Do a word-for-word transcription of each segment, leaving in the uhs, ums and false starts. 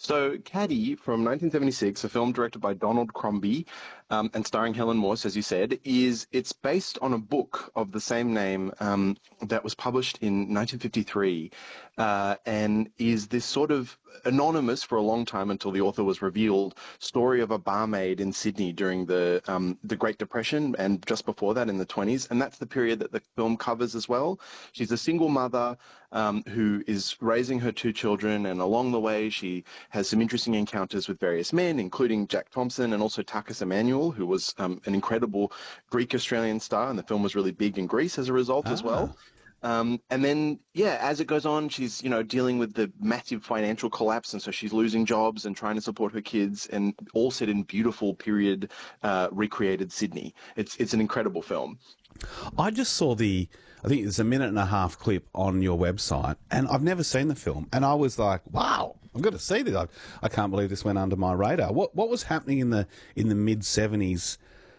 So, Caddy from nineteen seventy-six, a film directed by Donald Crombie, um, and starring Helen Morse, as you said, is it's based on a book of the same name um, that was published in nineteen fifty-three, uh, and is this sort of anonymous for a long time until the author was revealed story of a barmaid in Sydney during the um, the Great Depression and just before that in the twenties, and that's the period that the film covers as well. She's a single mother um, who is raising her two children, and along the way she has some interesting encounters with various men, including Jack Thompson and also Takis Emmanuel, who was um, an incredible Greek-Australian star, and the film was really big in Greece as a result Ah. as well. Um, and then, yeah, as it goes on, she's, you know, dealing with the massive financial collapse, and so she's losing jobs and trying to support her kids, and all set in beautiful period uh, recreated Sydney. It's it's an incredible film. I just saw the, I think it's a minute and a half clip on your website, and I've never seen the film, and I was like, wow, I'm going to see this. I, I can't believe this went under my radar. What what was happening in the in the mid seventies?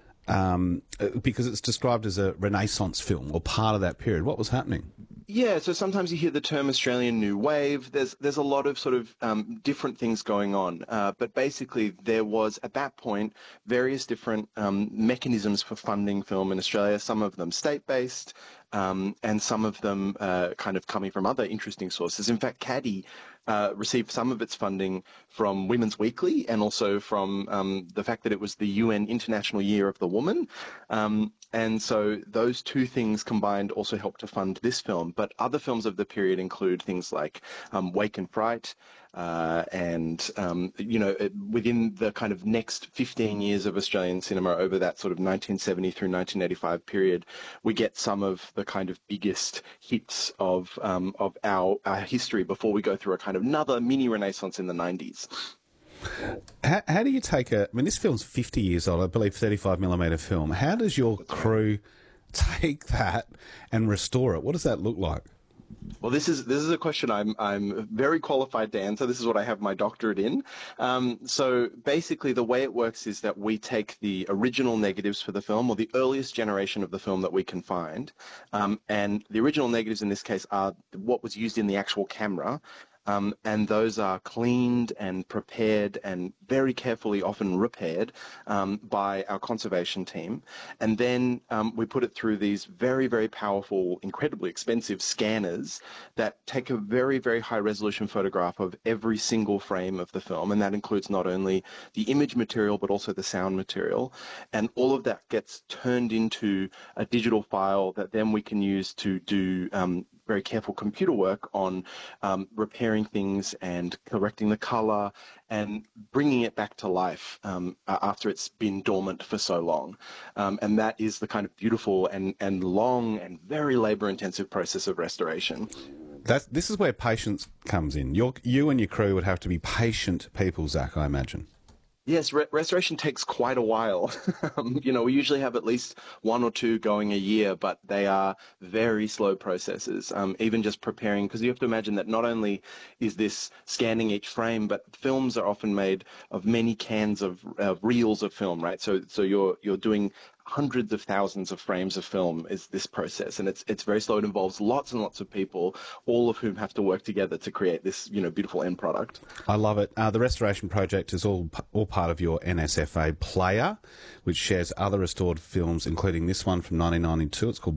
Um, because it's described as a Renaissance film or part of that period. What was happening? Yeah, so sometimes you hear the term Australian New Wave. There's there's a lot of sort of um, different things going on, uh, but basically there was at that point various different um, mechanisms for funding film in Australia. Some of them state-based, um, and some of them uh, kind of coming from other interesting sources. In fact, Caddy uh, received some of its funding from Women's Weekly, and also from um, the fact that it was the U N International Year of the Woman. Um, And so those two things combined also helped to fund this film. But other films of the period include things like um, Wake and Fright, uh, and, um, you know, it, within the kind of next fifteen years of Australian cinema over that sort of nineteen seventy through nineteen eighty-five period, we get some of the kind of biggest hits of, um, of our, our history before we go through a kind of another mini renaissance in the nineties. How, how do you take a... I mean, this film's fifty years old, I believe, thirty-five millimeter film. How does your crew take that and restore it? What does that look like? Well, this is this is a question I'm I'm very qualified to answer. This is what I have my doctorate in. Um, so basically, the way it works is that we take the original negatives for the film, or the earliest generation of the film that we can find, um, and the original negatives in this case are what was used in the actual camera. Um, and those are cleaned and prepared and very carefully often repaired um, by our conservation team. And then um, we put it through these very, very powerful, incredibly expensive scanners that take a very, very high resolution photograph of every single frame of the film. And that includes not only the image material, but also the sound material. And all of that gets turned into a digital file that then we can use to do um, very careful computer work on um, repairing things and correcting the color and bringing it back to life um, after it's been dormant for so long. Um, and that is the kind of beautiful and, and long and very labor-intensive process of restoration. That's, this is where patience comes in. Your, you and your crew would have to be patient people, Zach, I imagine. Yes, re- restoration takes quite a while. um, you know, we usually have at least one or two going a year, but they are very slow processes. Um, even just preparing, because you have to imagine that not only is this scanning each frame, but films are often made of many cans of uh, reels of film, right? So, so you're you're doing hundreds of thousands of frames of film is this process, and it's it's very slow. It involves lots and lots of people, all of whom have to work together to create this, you know, beautiful end product. I love it. Uh, the restoration project is all all part of your N S F A player, which shares other restored films, including this one from nineteen ninety-two. It's called